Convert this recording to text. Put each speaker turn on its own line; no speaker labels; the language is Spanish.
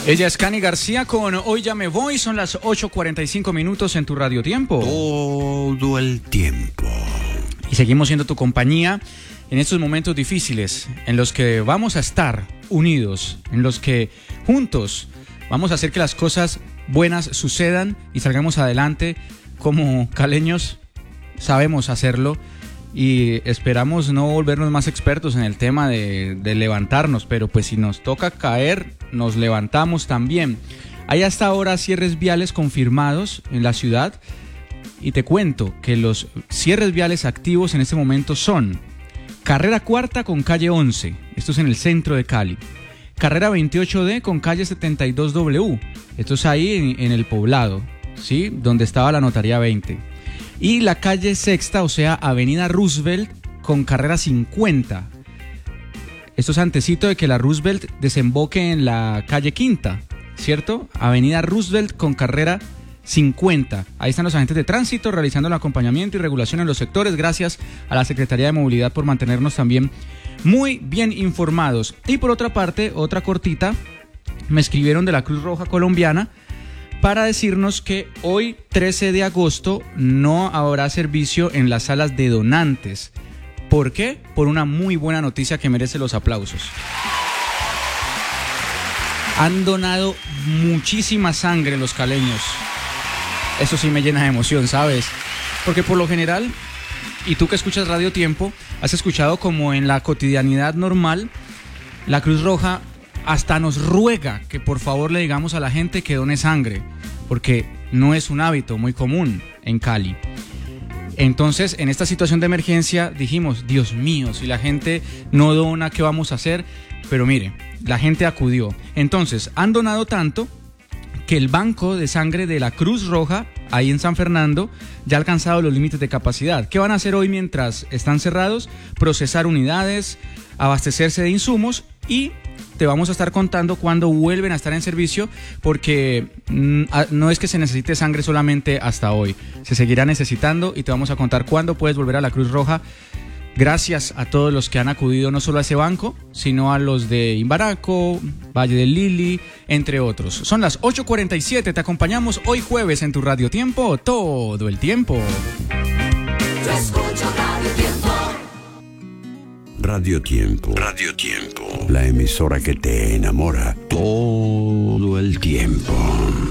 Ella es Cani García con Hoy Ya Me Voy. Son las 8:45 minutos en tu Radio Tiempo.
Todo el tiempo.
Y seguimos siendo tu compañía en estos momentos difíciles, en los que vamos a estar unidos, en los que juntos vamos a hacer que las cosas buenas sucedan y salgamos adelante. Como caleños sabemos hacerlo y esperamos no volvernos más expertos en el tema de levantarnos, pero pues si nos toca caer, nos levantamos también. Hay hasta ahora cierres viales confirmados en la ciudad y te cuento que los cierres viales activos en este momento son Carrera Cuarta con calle 11, esto es en el centro de Cali. Carrera 28D con calle 72W, esto es ahí en el Poblado, ¿sí? Donde estaba la Notaría 20. Y la calle Sexta, o sea, Avenida Roosevelt con carrera 50. Esto es antecito de que la Roosevelt desemboque en la calle Quinta, ¿cierto? Avenida Roosevelt con carrera 50. Ahí están los agentes de tránsito realizando el acompañamiento y regulación en los sectores. Gracias a la Secretaría de Movilidad por mantenernos también muy bien informados. Y por otra parte, otra cortita, me escribieron de la Cruz Roja Colombiana para decirnos que hoy, 13 de agosto, no habrá servicio en las salas de donantes. ¿Por qué? Por una muy buena noticia que merece los aplausos. Han donado muchísima sangre los caleños. Eso sí me llena de emoción, ¿sabes? Porque por lo general, y tú que escuchas Radio Tiempo, has escuchado como en la cotidianidad normal, la Cruz Roja hasta nos ruega que por favor le digamos a la gente que done sangre, porque no es un hábito muy común en Cali. Entonces, en esta situación de emergencia dijimos, Dios mío, si la gente no dona, ¿qué vamos a hacer? Pero mire, la gente acudió. Entonces, han donado tanto que el banco de sangre de la Cruz Roja, ahí en San Fernando, ya ha alcanzado los límites de capacidad. ¿Qué van a hacer hoy mientras están cerrados? Procesar unidades, abastecerse de insumos y te vamos a estar contando cuándo vuelven a estar en servicio, porque no es que se necesite sangre solamente hasta hoy, se seguirá necesitando y te vamos a contar cuándo puedes volver a la Cruz Roja. Gracias a todos los que han acudido no solo a ese banco, sino a los de Imbaraco, Valle del Lili, entre otros. Son las 8:47, te acompañamos hoy jueves en tu Radio Tiempo, todo el tiempo.
Yo escucho Radio Tiempo.
Radio Tiempo. Radio Tiempo. La emisora que te enamora todo el tiempo.